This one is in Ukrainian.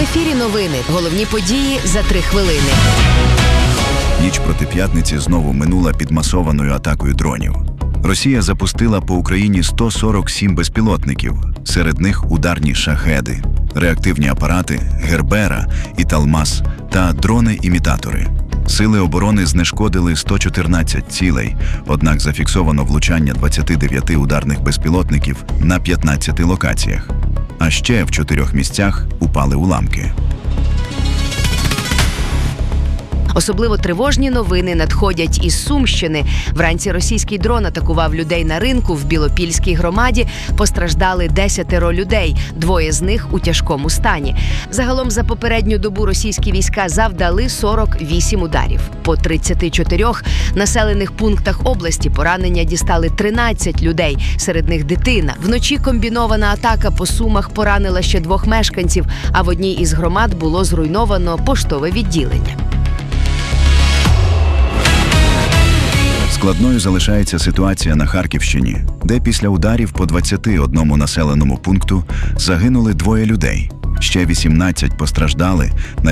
ефірі новини. Головні події за 3 хвилини. Ніч проти п'ятниці знову минула під масованою атакою дронів. Росія запустила по Україні 147 безпілотників, серед них ударні шахеди, реактивні апарати, Гербера і Талмас та дрони-імітатори. Сили оборони знешкодили 114 цілей, однак зафіксовано влучання 29 ударних безпілотників на 15 локаціях. А ще в 4 місцях упали уламки. Особливо тривожні новини надходять із Сумщини. Вранці російський дрон атакував людей на ринку в Білопільській громаді. Постраждали 10 людей, 2 з них у тяжкому стані. Загалом за попередню добу російські війська завдали 48 ударів. По 34 населених пунктах області поранення дістали 13 людей, серед них дитина. Вночі комбінована атака по Сумах поранила ще 2 мешканців, а в одній із громад було зруйновано поштове відділення. Складною залишається ситуація на Харківщині, де після ударів по 21 населеному пункту загинули 2 людей. Ще 18 постраждали,